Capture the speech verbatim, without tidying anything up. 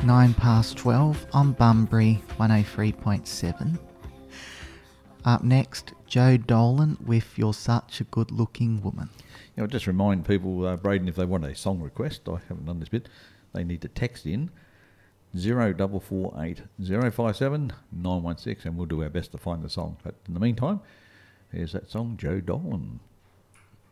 nine past twelve on Bunbury one oh three point seven. Up next, Joe Dolan with You're Such a Good Looking Woman. You know, just remind people, uh, Braden, if they want a song request, I haven't done this bit, they need to text in zero four four eight zero five seven nine one six and we'll do our best to find the song. But in the meantime, here's that song, Joe Dolan.